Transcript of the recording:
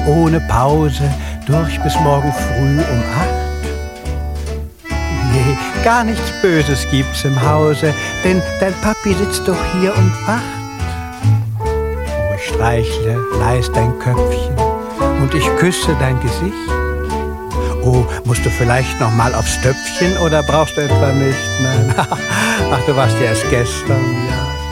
ohne Pause durch bis morgen früh um 8? Nee, gar nichts Böses gibt's im Hause, denn dein Papi sitzt doch hier und wacht. Oh, ich streichle leis dein Köpfchen und ich küsse dein Gesicht. Oh, musst du vielleicht noch mal aufs Töpfchen oder brauchst du etwa nicht? Nein, ach, du warst ja erst gestern, ja.